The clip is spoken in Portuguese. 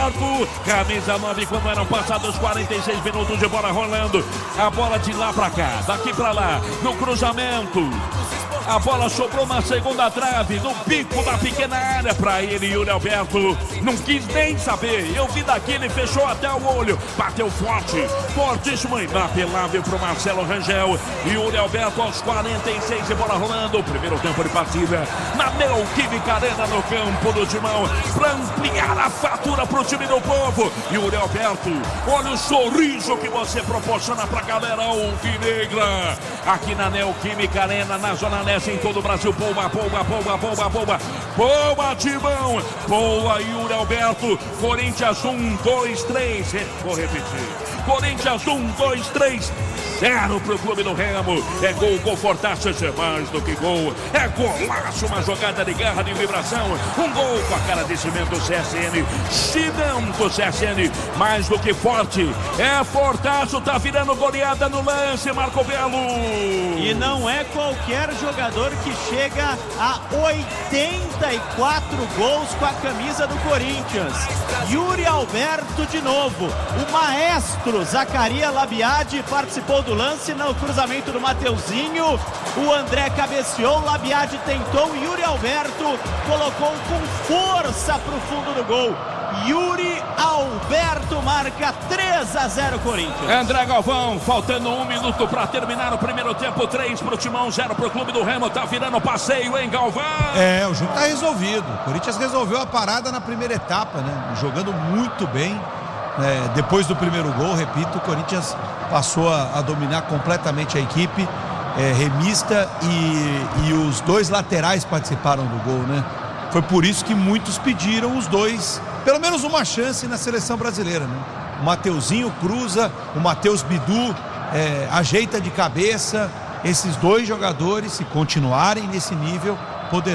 Alberto, camisa 9, quando eram passados 46 minutos de bola rolando. A bola de lá pra cá, daqui pra lá, no cruzamento. A bola sobrou na segunda trave, no pico da pequena área para ele, Yuri Alberto. Não quis nem saber. Eu vi daqui, ele fechou até o olho. Bateu forte, fortíssimo, inapelável para o Marcelo Rangel. Yuri Alberto aos 46 de bola rolando. Primeiro tempo de partida na Neoquímica Arena, no campo do Timão, para ampliar a fatura para o time do povo. Yuri Alberto, olha o sorriso que você proporciona para a galera alvinegra. Aqui na Neoquímica Arena, na Zona Leste, em todo o Brasil. Boa, Timão. Boa, Yuri Alberto. Corinthians 1, 2, 3. Vou repetir. Corinthians 1, 2, 3. 0 pro Clube do Remo. É gol fortaço, é mais do que gol. É golaço, uma jogada de garra, de vibração. Um gol com a cara de cimento CSN. Cimento CSN, mais do que forte. É fortaço, tá virando goleada no lance, Marco Belo. E não é qualquer jogador que chega a 84 gols com a camisa do Corinthians. Yuri Alberto de novo. O maestro Zacarias Labiade participou do lance no cruzamento do Mateuzinho. O André cabeceou, Labiade tentou, Yuri Alberto colocou com força para o fundo do gol. Yuri Alberto marca 3-0 Corinthians. André Galvão, faltando 1 minuto para terminar o primeiro tempo. 3 pro Timão, 0 pro Clube do Remo. Tá virando passeio, hein, Galvão? O jogo tá resolvido. O Corinthians resolveu a parada na primeira etapa, né? Jogando muito bem. Depois do primeiro gol, repito, o Corinthians passou a dominar completamente a equipe remista e os dois laterais participaram do gol, né? Foi por isso que muitos pediram os dois, pelo menos uma chance na seleção brasileira, né? O Mateuzinho cruza, o Matheus Bidu ajeita de cabeça. Esses dois jogadores, se continuarem nesse nível, poderão